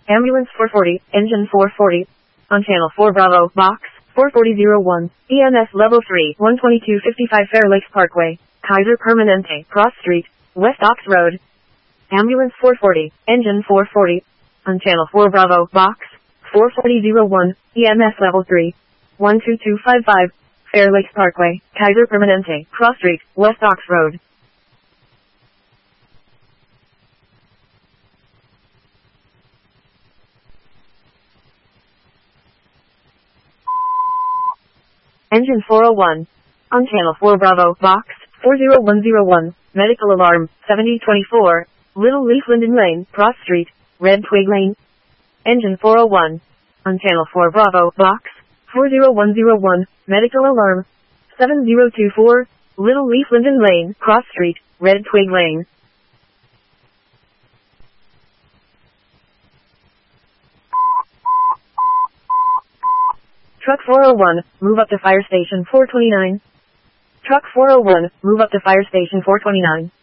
Ambulance 440, engine 440. On channel 4 Bravo, box 44001. EMS level 3, 12255 Fair Lakes Parkway, Kaiser Permanente, Cross Street, West Ox Road. Ambulance 440, engine 440. On channel 4 Bravo, box 44001. EMS level 3, 12255 Fair Lakes Parkway, Kaiser Permanente, Cross Street, West Ox Road. Engine 401. On channel 4 Bravo, box 40101. Medical alarm 7024. Little Leaf Linden Lane, Cross Street, Red Twig Lane. Engine 401. On channel 4 Bravo, box 40101. Medical alarm 7024. Little Leaf Linden Lane, Cross Street, Red Twig Lane. Truck 401, move up to Fire Station 429. Truck 401, move up to Fire Station 429.